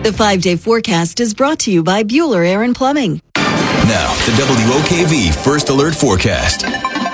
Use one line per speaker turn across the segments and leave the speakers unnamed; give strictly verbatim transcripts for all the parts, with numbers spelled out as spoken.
The five-day forecast is brought to you by Bueller Air and Plumbing.
Now, the W O K V First Alert Forecast.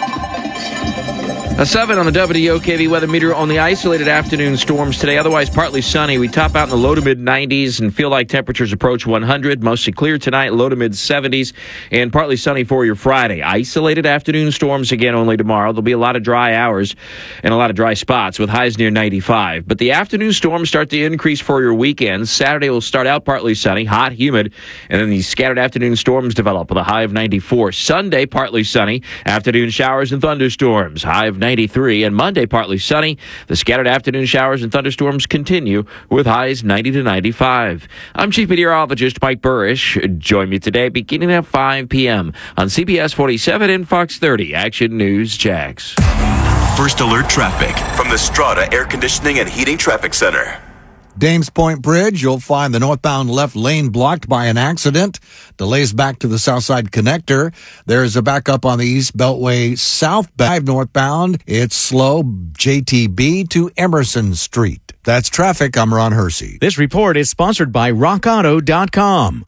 A seven on the W O K V weather meter on the isolated afternoon storms today. Otherwise, partly sunny. We top out in the low to mid nineties and feel like temperatures approach one hundred. Mostly clear tonight, low to mid seventies, and partly sunny for your Friday. Isolated afternoon storms again only tomorrow. There'll be a lot of dry hours and a lot of dry spots with highs near ninety-five. But the afternoon storms start to increase for your weekend. Saturday will start out partly sunny, hot, humid, and then these scattered afternoon storms develop with a high of ninety-four. Sunday, partly sunny, afternoon showers and thunderstorms, high of ninety-three, and Monday partly sunny. The scattered afternoon showers and thunderstorms continue with highs ninety to ninety-five. I'm Chief Meteorologist Mike Burrish. Join me today beginning at five p.m. on C B S forty-seven and Fox thirty Action News Jax.
First Alert traffic from the Strata Air Conditioning and Heating Traffic Center.
Dames Point Bridge, you'll find the northbound left lane blocked by an accident. Delays back to the Southside Connector. There's a backup on the East Beltway southbound northbound. It's slow J T B to Emerson Street. That's traffic. I'm Ron Hersey.
This report is sponsored by rock auto dot com.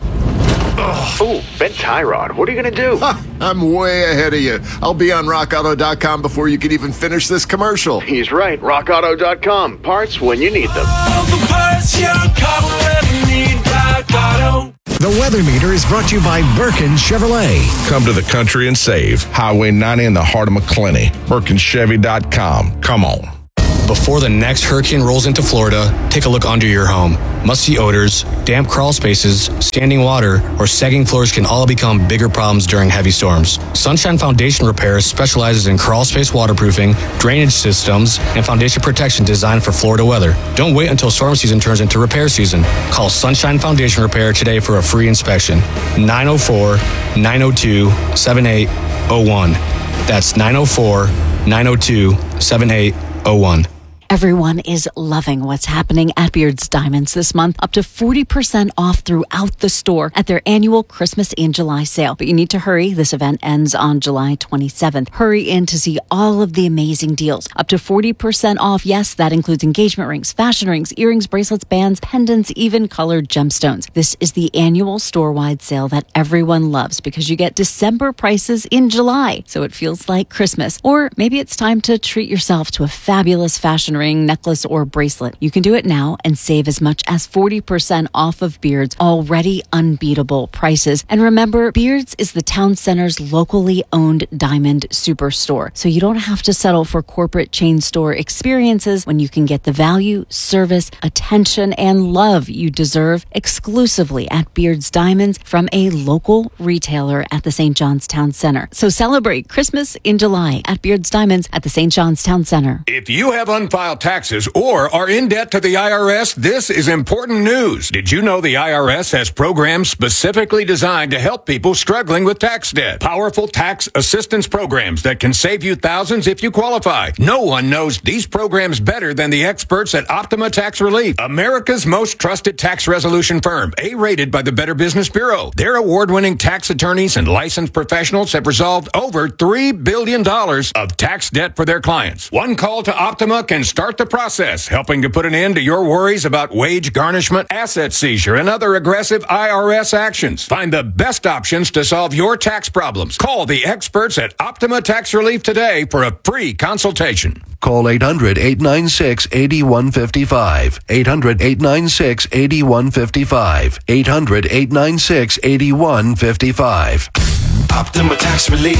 Oh, Ben Tyrod, what are you going to do?
Ha, I'm way ahead of you. I'll be on rock auto dot com before you can even finish this commercial.
He's right. rock auto dot com. Parts when you need them.
The parts your car will ever need. Rock Auto.
The weather meter is brought to you by Birkin Chevrolet.
Come to the country and save. Highway ninety in the heart of McClenny. Birkin Chevy dot com. Come on.
Before the next hurricane rolls into Florida, take a look under your home. Musty odors, damp crawl spaces, standing water, or sagging floors can all become bigger problems during heavy storms. Sunshine Foundation Repair specializes in crawl space waterproofing, drainage systems, and foundation protection designed for Florida weather. Don't wait until storm season turns into repair season. Call Sunshine Foundation Repair today for a free inspection. nine oh four, nine oh two, seven eight oh one. That's nine oh four, nine oh two, seven eight oh one.
Everyone is loving what's happening at Beards Diamonds this month. Up to forty percent off throughout the store at their annual Christmas in July sale. But you need to hurry. This event ends on July twenty-seventh. Hurry in to see all of the amazing deals. Up to forty percent off. Yes, that includes engagement rings, fashion rings, earrings, bracelets, bands, pendants, even colored gemstones. This is the annual store-wide sale that everyone loves because you get December prices in July. So it feels like Christmas. Or maybe it's time to treat yourself to a fabulous fashion ring, necklace, or bracelet. You can do it now and save as much as forty percent off of Beards' already unbeatable prices. And remember, Beards is the town center's locally owned diamond superstore. So you don't have to settle for corporate chain store experiences when you can get the value, service, attention, and love you deserve exclusively at Beards Diamonds from a local retailer at the Saint John's Town Center. So celebrate Christmas in July at Beards Diamonds at the Saint John's Town Center.
If you have unfiled taxes or are in debt to the I R S, this is important news. Did you know the I R S has programs specifically designed to help people struggling with tax debt? Powerful tax assistance programs that can save you thousands if you qualify. No one knows these programs better than the experts at Optima Tax Relief, America's most trusted tax resolution firm, A-rated by the Better Business Bureau. Their award-winning tax attorneys and licensed professionals have resolved over three billion dollars of tax debt for their clients. One call to Optima can start the process, helping to put an end to your worries about wage garnishment, asset seizure, and other aggressive I R S actions. Find the best options to solve your tax problems. Call the experts at Optima Tax Relief today for a free consultation.
Call eight hundred, eight nine six, eight one five five. eight hundred, eight nine six, eight one five five. eight hundred, eight nine six, eight one five five.
Optima Tax Relief.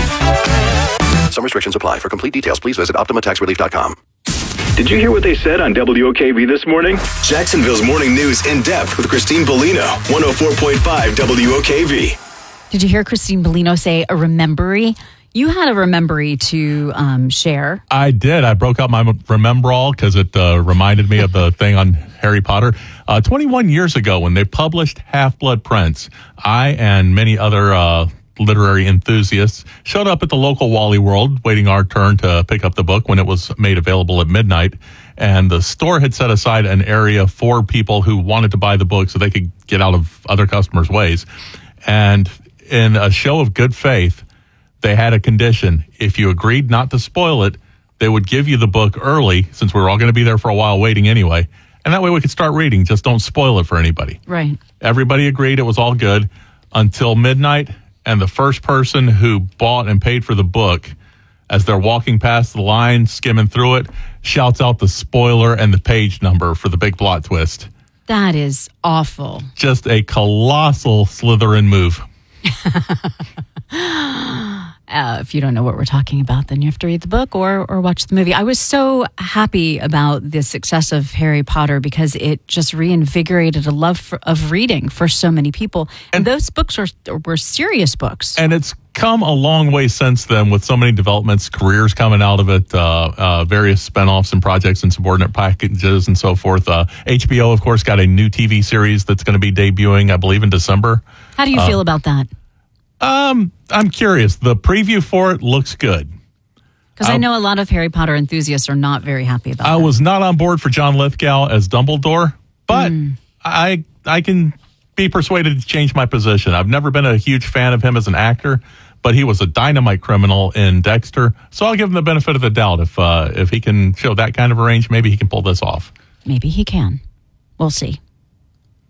Some restrictions apply. For complete details, please visit optima tax relief dot com.
Did you hear what they said on W O K V this morning?
Jacksonville's morning news in depth with Christine Bellino, one oh four point five W O K V.
Did you hear Christine Bellino say a remembery? You had a remembery to um, share.
I did. I broke out my Remembrall because it uh, reminded me of the thing on Harry Potter. Uh, twenty-one years ago, when they published Half-Blood Prince, I and many other uh, literary enthusiasts showed up at the local Wally World, waiting our turn to pick up the book when it was made available at midnight. And the store had set aside an area for people who wanted to buy the book so they could get out of other customers' ways. And in a show of good faith, they had a condition. If you agreed not to spoil it, they would give you the book early, since we were all going to be there for a while waiting anyway, And that way we could start reading. Just don't spoil it for anybody.
Right.
Everybody agreed it was all good until midnight. And the first person who bought and paid for the book, as they're walking past the line, skimming through it, shouts out the spoiler and the page number for the big plot twist.
That is awful.
Just a colossal Slytherin move.
Uh, if you don't know what we're talking about, then you have to read the book or or watch the movie. I was so happy about the success of Harry Potter because it just reinvigorated a love for, of reading for so many people. And, and those books were, were serious books.
And it's come a long way since then with so many developments, careers coming out of it, uh, uh, various spinoffs and projects and subordinate packages and so forth. Uh, H B O, of course, got a new T V series that's going to be debuting, I believe, in December.
How do you
uh,
feel about that?
Um, I'm curious. The preview for it looks good.
Because I know a lot of Harry Potter enthusiasts are not very happy about it.
I that. was not on board for John Lithgow as Dumbledore, but mm. I I can be persuaded to change my position. I've never been a huge fan of him as an actor, but he was a dynamite criminal in Dexter, so I'll give him the benefit of the doubt. If uh, if he can show that kind of a range, maybe he can pull this off.
Maybe he can. We'll see.